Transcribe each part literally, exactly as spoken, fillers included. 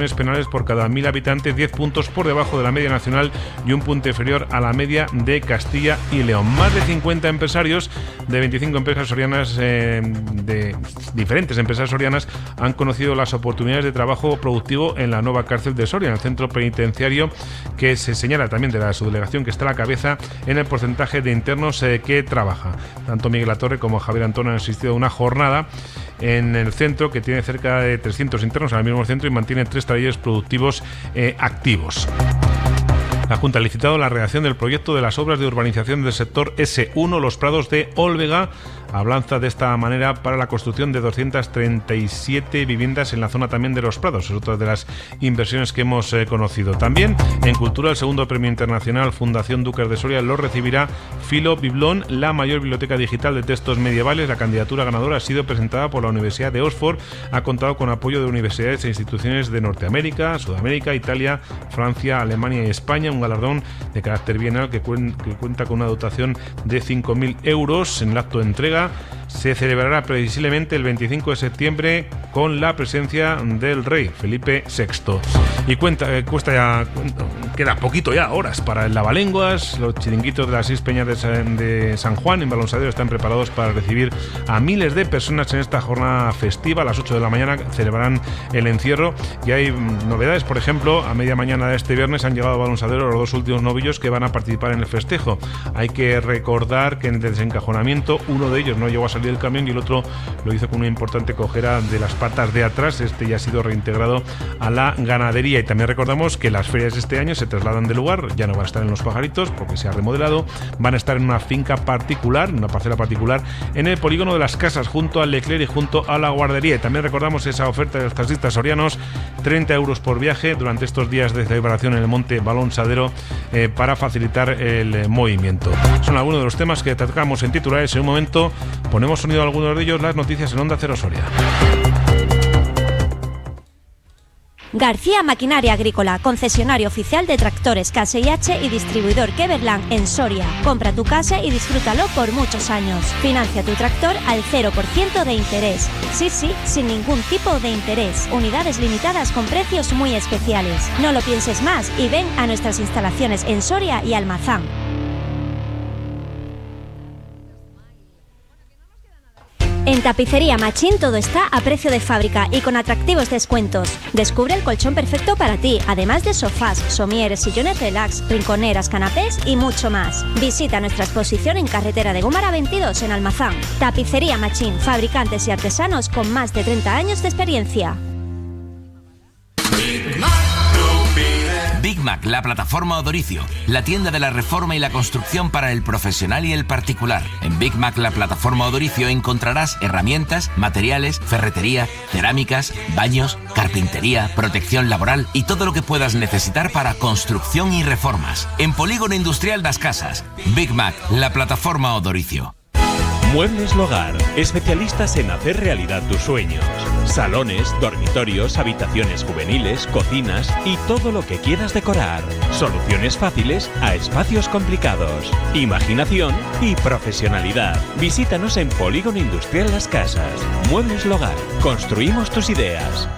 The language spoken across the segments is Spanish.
sanciones penales por cada mil habitantes, diez puntos por debajo de la media nacional y un punto inferior a la media de Castilla y León. Más de cincuenta empresarios de veinticinco empresas sorianas, eh, de diferentes empresas sorianas, han conocido las oportunidades de trabajo productivo en la nueva cárcel de Soria, en el centro penitenciario, que se señala también de la subdelegación que está a la cabeza en el porcentaje de internos eh, que trabaja. Tanto Miguel Latorre como Javier Antón han asistido a una jornada en el centro que tiene cerca de trescientos internos en el mismo centro y mantiene tres talleres productivos eh, activos. La Junta ha licitado la redacción del proyecto de las obras de urbanización del sector ese uno, Los Prados de Olvega. Avanza de esta manera para la construcción de doscientas treinta y siete viviendas en la zona también de Los Prados. Es otra de las inversiones que hemos eh, conocido. También en Cultura, el segundo premio internacional Fundación Duques de Soria lo recibirá Filo Biblón, la mayor biblioteca digital de textos medievales. La candidatura ganadora ha sido presentada por la Universidad de Oxford. Ha contado con apoyo de universidades e instituciones de Norteamérica, Sudamérica, Italia, Francia, Alemania y España. Un galardón de carácter bienal que, cuen- que cuenta con una dotación de cinco mil euros. En el acto de entrega se celebrará previsiblemente el veinticinco de septiembre con la presencia del rey Felipe sexto. Y cuenta, eh, cuesta ya, queda poquito ya, horas para el Lavalenguas. Los chiringuitos de las seis peñas de San, de San Juan en Balonsadero están preparados para recibir a miles de personas en esta jornada festiva. A las ocho de la mañana celebrarán el encierro y hay mm, novedades. Por ejemplo, a media mañana de este viernes han llegado a Balonsadero los dos últimos novillos que van a participar en el festejo. Hay que recordar que en el desencajonamiento uno de ellos no llegó a salir del camión y el otro lo hizo con una importante cojera de las patas de atrás. Este ya ha sido reintegrado a la ganadería. Y también recordamos que las ferias de este año se trasladan de lugar, ya no van a estar en Los Pajaritos porque se ha remodelado, van a estar en una finca particular, una parcela particular, en el polígono de las Casas, junto al Leclerc y junto a la guardería. Y también recordamos esa oferta de los taxistas sorianos, treinta euros por viaje durante estos días de celebración en el Monte Balonsadero, eh, para facilitar el eh, movimiento. Son algunos de los temas que tratamos en titulares. En un momento ponemos sonido a algunos de ellos, las noticias en Onda Cero Soria. García Maquinaria Agrícola, concesionario oficial de tractores K S I H y distribuidor Keverland en Soria. Compra tu K S I y disfrútalo por muchos años. Financia tu tractor al cero por ciento de interés. Sí, sí, sin ningún tipo de interés. Unidades limitadas con precios muy especiales. No lo pienses más y ven a nuestras instalaciones en Soria y Almazán. En Tapicería Machín todo está a precio de fábrica y con atractivos descuentos. Descubre el colchón perfecto para ti, además de sofás, somieres, sillones relax, rinconeras, canapés y mucho más. Visita nuestra exposición en Carretera de Gómara veintidós en Almazán. Tapicería Machín, fabricantes y artesanos con más de treinta años de experiencia. Big Mac, la plataforma Odoricio, la tienda de la reforma y la construcción para el profesional y el particular. En Big Mac, la plataforma Odoricio, encontrarás herramientas, materiales, ferretería, cerámicas, baños, carpintería, protección laboral y todo lo que puedas necesitar para construcción y reformas. En Polígono Industrial Das Casas, Big Mac, la plataforma Odoricio. Muebles Logar, especialistas en hacer realidad tus sueños. Salones, dormitorios, habitaciones juveniles, cocinas y todo lo que quieras decorar. Soluciones fáciles a espacios complicados. Imaginación y profesionalidad. Visítanos en Polígono Industrial Las Casas. Muebles Logar, construimos tus ideas.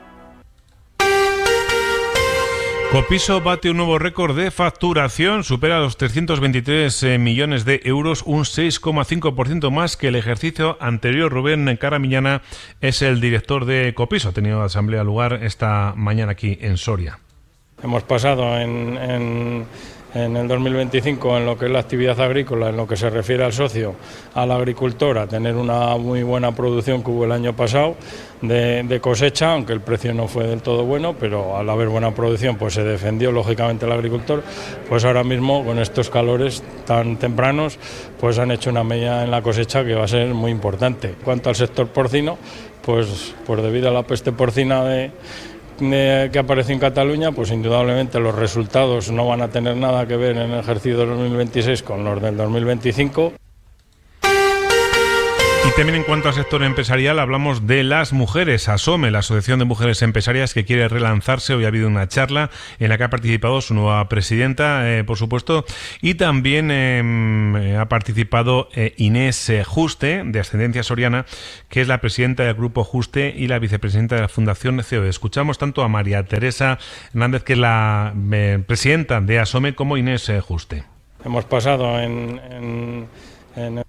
Copiso bate un nuevo récord de facturación, supera los trescientos veintitrés eh, millones de euros, un seis coma cinco por ciento más que el ejercicio anterior. Rubén Caramiñana es el director de Copiso. Ha tenido asamblea lugar esta mañana aquí en Soria. Hemos pasado en, en, en el dos mil veinticinco, en lo que es la actividad agrícola, en lo que se refiere al socio, al agricultor, a tener una muy buena producción que hubo el año pasado de, de cosecha, aunque el precio no fue del todo bueno, pero al haber buena producción pues se defendió lógicamente el agricultor. Pues ahora mismo con estos calores tan tempranos pues han hecho una media en la cosecha que va a ser muy importante. En cuanto al sector porcino, pues, pues debido a la peste porcina de De, que apareció en Cataluña, pues indudablemente los resultados no van a tener nada que ver en el ejercicio del dos mil veintiséis con los del dos mil veinticinco. Y también en cuanto al sector empresarial hablamos de las mujeres. ASOME, la Asociación de Mujeres Empresarias, que quiere relanzarse. Hoy ha habido una charla en la que ha participado su nueva presidenta, eh, por supuesto, y también eh, ha participado eh, Inés Juste, de ascendencia soriana, que es la presidenta del Grupo Juste y la vicepresidenta de la Fundación C E O E. Escuchamos tanto a María Teresa Hernández, que es la eh, presidenta de ASOME, como Inés Juste. Hemos pasado en... en, en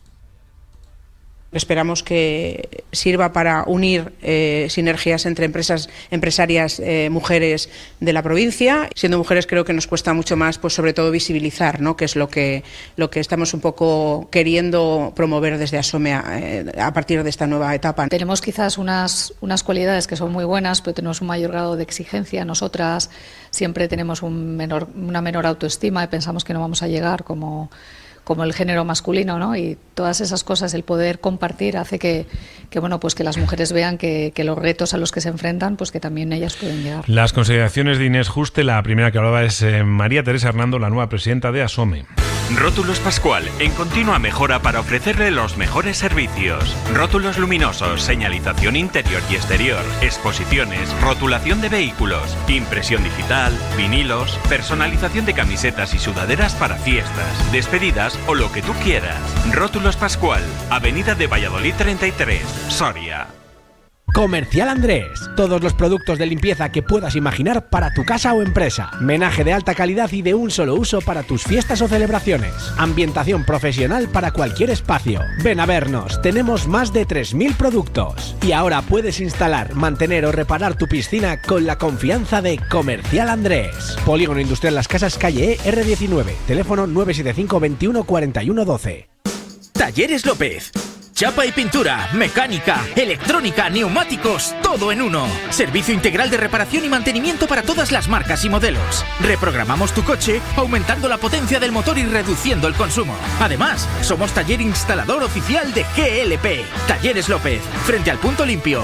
Esperamos que sirva para unir eh, sinergias entre empresas, empresarias, eh, mujeres de la provincia. Siendo mujeres creo que nos cuesta mucho más, pues sobre todo visibilizar, ¿no?, que es lo que lo que estamos un poco queriendo promover desde ASOME a, eh, a partir de esta nueva etapa. Tenemos quizás unas, unas cualidades que son muy buenas, pero tenemos un mayor grado de exigencia. Nosotras siempre tenemos un menor, una menor autoestima y pensamos que no vamos a llegar como... como el género masculino, ¿no? Y todas esas cosas, el poder compartir hace que, que bueno, pues que las mujeres vean que, que los retos a los que se enfrentan, pues que también ellas pueden llegar. Las consideraciones de Inés Juste. La primera que hablaba es eh, María Teresa Hernando, la nueva presidenta de ASOME. Rótulos Pascual, en continua mejora para ofrecerle los mejores servicios. Rótulos luminosos, señalización interior y exterior, exposiciones, rotulación de vehículos, impresión digital, vinilos, personalización de camisetas y sudaderas para fiestas, despedidas o lo que tú quieras. Rótulos Pascual, Avenida de Valladolid treinta y tres, Soria. Comercial Andrés. Todos los productos de limpieza que puedas imaginar para tu casa o empresa. Menaje de alta calidad y de un solo uso para tus fiestas o celebraciones. Ambientación profesional para cualquier espacio. Ven a vernos. Tenemos más de tres mil productos. Y ahora puedes instalar, mantener o reparar tu piscina con la confianza de Comercial Andrés. Polígono Industrial Las Casas, calle E, erre diecinueve. Teléfono nueve siete cinco, veintiuno, cuarenta y uno, doce. Talleres López. Chapa y pintura, mecánica, electrónica, neumáticos, todo en uno. Servicio integral de reparación y mantenimiento para todas las marcas y modelos. Reprogramamos tu coche, aumentando la potencia del motor y reduciendo el consumo. Además, somos taller instalador oficial de G L P. Talleres López, frente al Punto Limpio.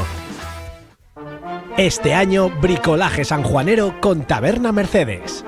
Este año, bricolaje sanjuanero con Taberna Mercedes.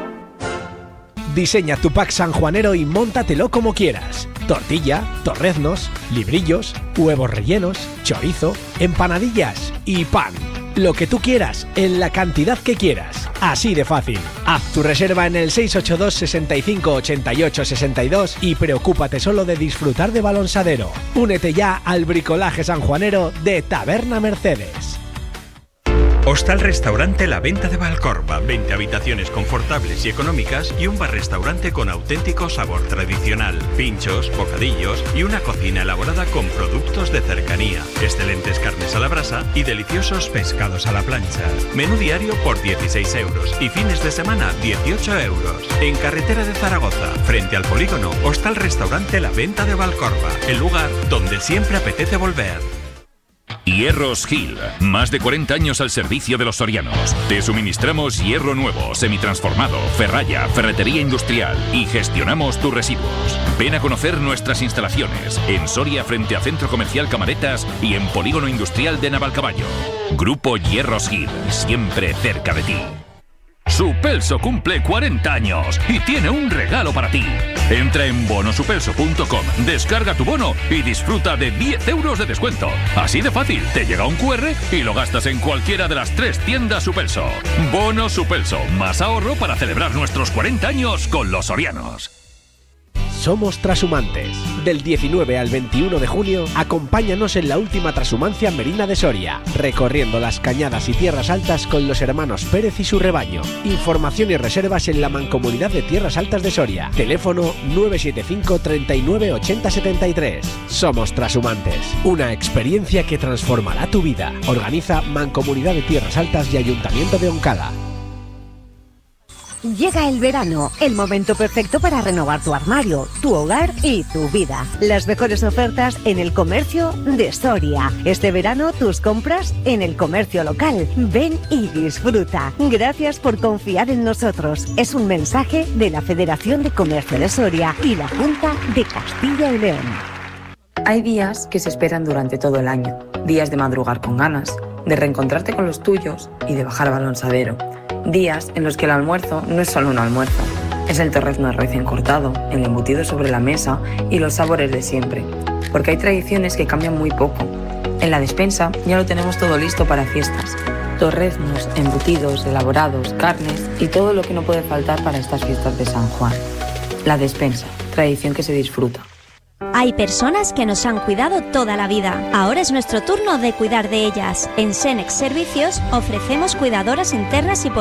Diseña tu pack sanjuanero y móntatelo como quieras. Tortilla, torreznos, librillos, huevos rellenos, chorizo, empanadillas y pan. Lo que tú quieras, en la cantidad que quieras. Así de fácil. Haz tu reserva en el seis ocho dos, sesenta y cinco, ochenta y ocho, sesenta y dos y preocúpate solo de disfrutar de balonsadero. Únete ya al bricolaje sanjuanero de Taberna Mercedes. Hostal Restaurante La Venta de Valcorba. veinte habitaciones confortables y económicas y un bar-restaurante con auténtico sabor tradicional. Pinchos, bocadillos y una cocina elaborada con productos de cercanía. Excelentes carnes a la brasa y deliciosos pescados a la plancha. Menú diario por dieciséis euros y fines de semana dieciocho euros. En carretera de Zaragoza, frente al polígono, Hostal Restaurante La Venta de Valcorba. El lugar donde siempre apetece volver. Hierros Gil, más de cuarenta años al servicio de los sorianos. Te suministramos hierro nuevo, semitransformado, ferralla, ferretería industrial y gestionamos tus residuos. Ven a conocer nuestras instalaciones en Soria frente a Centro Comercial Camaretas y en Polígono Industrial de Navalcaballo. Grupo Hierros Gil, siempre cerca de ti. Supelso cumple cuarenta años y tiene un regalo para ti. Entra en bono supelso punto com, descarga tu bono y disfruta de diez euros de descuento. Así de fácil, te llega un cu erre y lo gastas en cualquiera de las tres tiendas Supelso. Bono Supelso, más ahorro para celebrar nuestros cuarenta años con los sorianos. Somos Trashumantes. Del diecinueve al veintiuno de junio, acompáñanos en la última trashumancia merina de Soria, recorriendo las cañadas y tierras altas con los hermanos Pérez y su rebaño. Información y reservas en la Mancomunidad de Tierras Altas de Soria. Teléfono nueve siete cinco, treinta y nueve, ochenta, setenta y tres. Somos Trashumantes, una experiencia que transformará tu vida. Organiza Mancomunidad de Tierras Altas y Ayuntamiento de Oncala. Llega el verano, el momento perfecto para renovar tu armario, tu hogar y tu vida. Las mejores ofertas en el comercio de Soria. Este verano tus compras en el comercio local. Ven y disfruta. Gracias por confiar en nosotros. Es un mensaje de la Federación de Comercio de Soria y la Junta de Castilla y León. Hay días que se esperan durante todo el año. Días de madrugar con ganas, de reencontrarte con los tuyos y de bajar balonsadero. Días en los que el almuerzo no es solo un almuerzo, es el torrezno recién cortado, el embutido sobre la mesa y los sabores de siempre. porque hay tradiciones que cambian muy poco. En la despensa ya lo tenemos todo listo para fiestas. Torreznos, embutidos, elaborados, carnes y todo lo que no puede faltar para estas fiestas de San Juan. La despensa, tradición que se disfruta. Hay personas que nos han cuidado toda la vida. Ahora es nuestro turno de cuidar de ellas. En Senex Servicios ofrecemos cuidadoras internas y